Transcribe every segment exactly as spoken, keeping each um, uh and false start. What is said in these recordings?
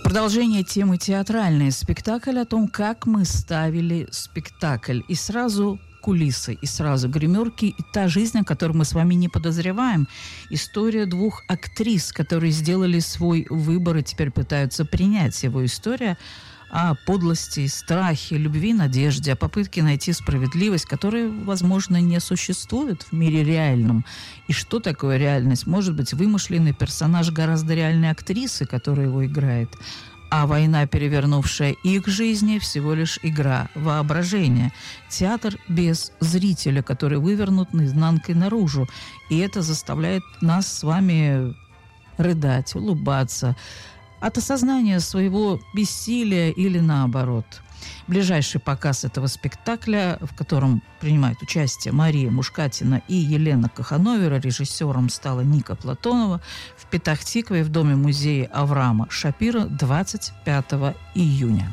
Продолжение темы театральный спектакль о том, как мы ставили спектакль. И сразу кулисы, и сразу гримерки, и та жизнь, о которой мы с вами не подозреваем. История двух актрис, которые сделали свой выбор и теперь пытаются принять его. История о подлости, страхе, любви, надежде, о попытке найти справедливость, которая, возможно, не существует в мире реальном. И что такое реальность? Может быть, вымышленный персонаж гораздо реальной актрисы, которая его играет. А война, перевернувшая их жизни, всего лишь игра воображения. Театр без зрителя, который вывернут наизнанкой наружу. И это заставляет нас с вами рыдать, улыбаться от осознания своего бессилия или наоборот. Ближайший показ этого спектакля, в котором принимают участие Мария Мушкатина и Елена Кахановера, режиссером стала Ника Платонова, в Петах-Тикве в Доме-музее Авраама Шапира двадцать пятого июня.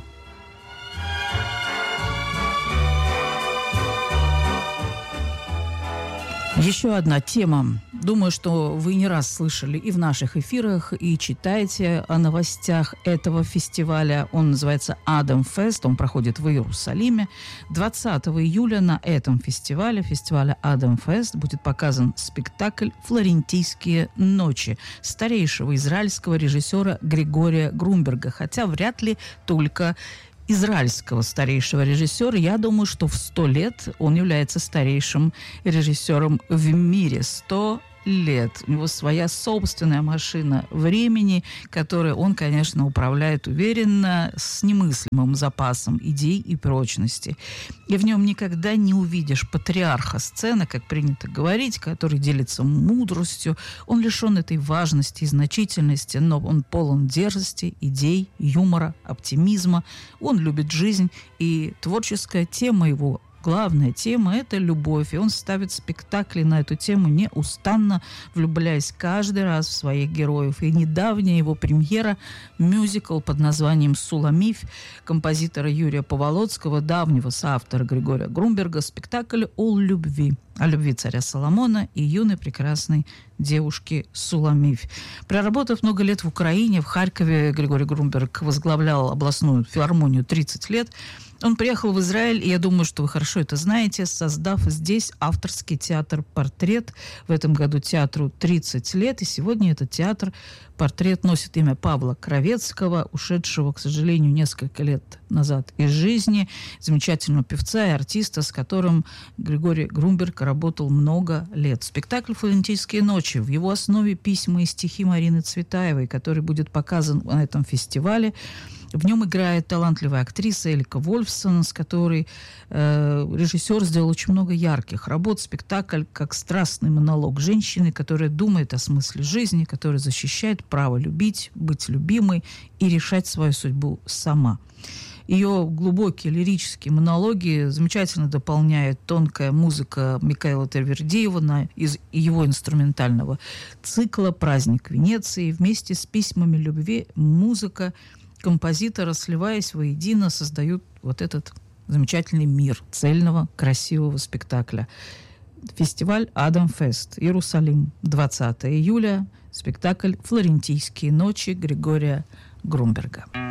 Еще одна тема. Думаю, что вы не раз слышали и в наших эфирах, и читаете о новостях этого фестиваля. Он называется «Адам Фест», он проходит в Иерусалиме. двадцатого июля на этом фестивале, фестивале «Адам Фест», будет показан спектакль «Флорентийские ночи» старейшего израильского режиссера Григория Грумберга, хотя вряд ли только израильского старейшего режиссера. Я думаю, что в сто лет он является старейшим режиссером в мире. Сто лет. У него своя собственная машина времени, которой он, конечно, управляет уверенно, с немыслимым запасом идей и прочности. И в нем никогда не увидишь патриарха сцены, как принято говорить, который делится мудростью. Он лишен этой важности и значительности, но он полон дерзости, идей, юмора, оптимизма. Он любит жизнь, и творческая тема его, главная тема – это любовь. И он ставит спектакли на эту тему неустанно, влюбляясь каждый раз в своих героев. И недавняя его премьера – мюзикл под названием «Суламифь» композитора Юрия Поволоцкого, давнего соавтора Григория Грумберга, спектакль о любви. О любви царя Соломона и юной прекрасной девушки Суламифь. Проработав много лет в Украине, в Харькове, Григорий Грумберг возглавлял областную филармонию тридцать лет. Он приехал в Израиль, и я думаю, что вы хорошо это знаете, создав здесь авторский театр «Портрет». В этом году театру тридцать лет, и сегодня этот театр «Портрет» носит имя Павла Кровецкого, ушедшего, к сожалению, несколько лет назад из жизни, замечательного певца и артиста, с которым Григорий Грумберг работал много лет. Спектакль «Флорентийские ночи», в его основе письма и стихи Марины Цветаевой, который будет показан на этом фестивале. В нем играет талантливая актриса Элька Вольфсон, с которой э, режиссер сделал очень много ярких работ. Спектакль как страстный монолог женщины, которая думает о смысле жизни, которая защищает право любить, быть любимой и решать свою судьбу сама. Ее глубокие лирические монологи замечательно дополняет тонкая музыка Микаэла Тавердиева на, из его инструментального цикла «Праздник Венеции». Вместе с письмами любви музыка композитора, сливаясь воедино, создают вот этот замечательный мир цельного, красивого спектакля. Фестиваль «Адам Фест», Иерусалим, двадцатого июля, спектакль «Флорентийские ночи» Григория Грумберга.